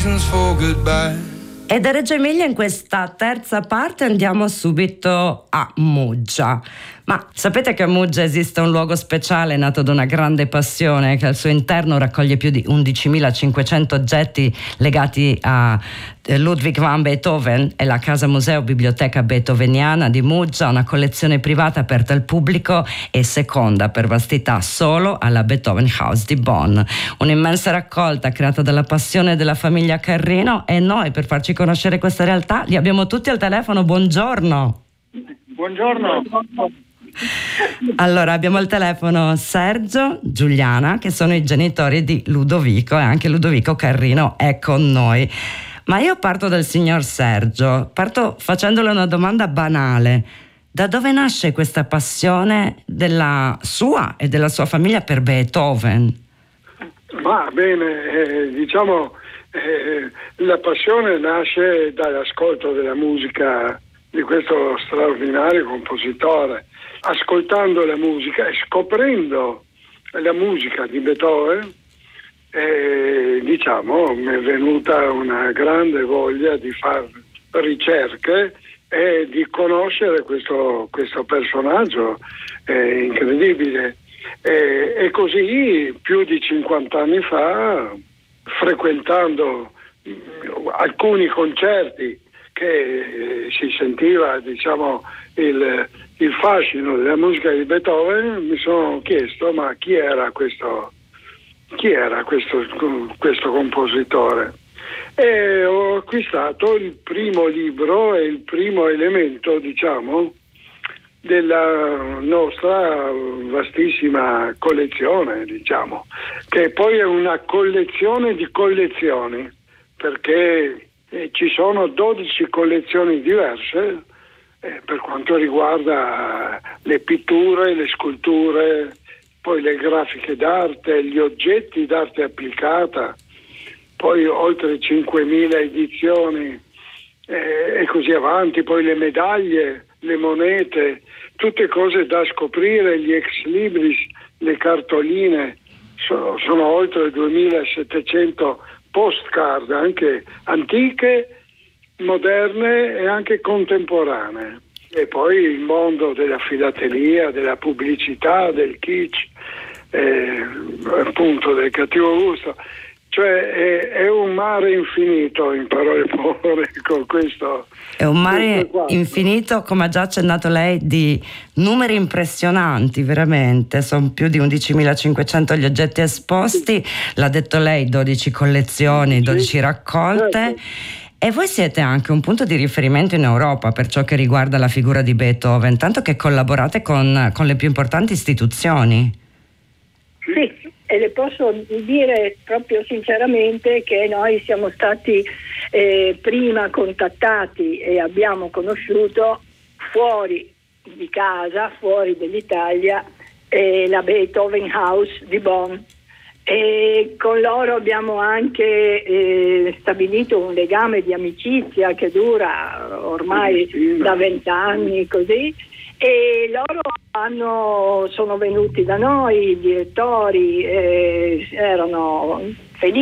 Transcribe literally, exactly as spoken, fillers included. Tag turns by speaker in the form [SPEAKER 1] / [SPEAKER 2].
[SPEAKER 1] E da Reggio Emilia in questa terza parte andiamo subito a Muggia. Ma sapete che a Muggia esiste un luogo speciale nato da una grande passione che al suo interno raccoglie più di undicimilacinquecento oggetti legati a Ludwig van Beethoven? È la Casa Museo Biblioteca Beethoveniana di Muggia, una collezione privata aperta al pubblico e seconda per vastità solo alla Beethoven House di Bonn. Un'immensa raccolta creata dalla passione della famiglia Carrino, e noi per farci conoscere questa realtà li abbiamo tutti al telefono. Buongiorno.
[SPEAKER 2] Buongiorno.
[SPEAKER 1] Allora abbiamo al telefono Sergio, Giuliana, che sono i genitori di Ludovico, e anche Ludovico Carrino è con noi. Ma io parto dal signor Sergio, parto facendole una domanda banale. Da dove nasce questa passione della sua e della sua famiglia per Beethoven?
[SPEAKER 2] Va bene, eh, diciamo eh, la passione nasce dall'ascolto della musica di questo straordinario compositore. Ascoltando la musica e scoprendo la musica di Beethoven, eh, diciamo, mi è venuta una grande voglia di fare ricerche e di conoscere questo, questo personaggio eh, incredibile. E, e così più di cinquanta anni fa, frequentando alcuni concerti che eh, si sentiva, diciamo, il, il fascino della musica di Beethoven, mi sono chiesto ma chi era questo chi era questo, questo compositore, e ho acquistato il primo libro e il primo elemento, diciamo, della nostra vastissima collezione, diciamo, che poi è una collezione di collezioni, perché eh, ci sono dodici collezioni diverse eh, per quanto riguarda le pitture, le sculture, poi le grafiche d'arte, gli oggetti d'arte applicata, poi oltre cinquemila edizioni eh, e così avanti, poi le medaglie, le monete, tutte cose da scoprire, gli ex libris, le cartoline, sono, sono oltre duemilasettecento postcard, anche antiche, moderne e anche contemporanee. E poi il mondo della filatelia, della pubblicità, del kitsch, eh, appunto del cattivo gusto. Cioè è, è un mare infinito, in parole povere, con questo.
[SPEAKER 1] È un mare infinito, come ha già accennato lei, di numeri impressionanti, veramente. Sono più di undicimilacinquecento gli oggetti esposti, l'ha detto lei, dodici collezioni, dodici raccolte.
[SPEAKER 2] Certo.
[SPEAKER 1] E voi siete anche un punto di riferimento in Europa per ciò che riguarda la figura di Beethoven, tanto che collaborate con, con le più importanti istituzioni.
[SPEAKER 3] Sì, e le posso dire proprio sinceramente che noi siamo stati eh, prima contattati e abbiamo conosciuto fuori di casa, fuori dall'Italia, eh, la Beethoven House di Bonn. E con loro abbiamo anche eh, stabilito un legame di amicizia che dura ormai da vent'anni, così, e loro hanno, sono venuti da noi, i direttori, eh, erano